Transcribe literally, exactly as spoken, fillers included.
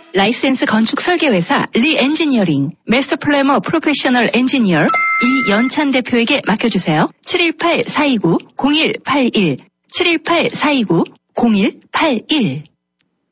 라이센스 건축 설계회사 리엔지니어링, 마스터 플래머 프로페셔널 엔지니어 이연찬 대표에게 맡겨주세요. 칠일팔 사이구 공일팔일 칠일팔 사이구 공일팔일